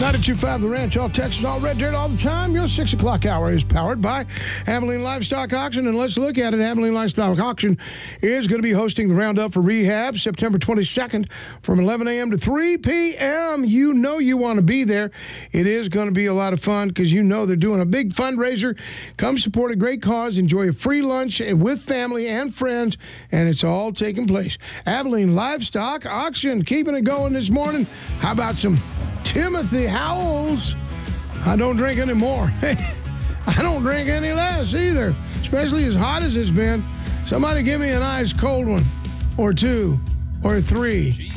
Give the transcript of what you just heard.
92.5 The Ranch, all Texas, all red dirt, all the time. Your 6 o'clock hour is powered by Abilene Livestock Auction. And let's look at it. Abilene Livestock Auction is going to be hosting the Roundup for Rehab September 22nd from 11 a.m. to 3 p.m. You know you want to be there. It is going to be a lot of fun because you know they're doing a big fundraiser. Come support a great cause. Enjoy a free lunch with family and friends. And it's all taking place. Abilene Livestock Auction, keeping it going this morning. How about some Timothy Howells? I don't drink anymore. I don't drink any less either, especially as hot as it's been. Somebody give me an ice cold one, or two, or three.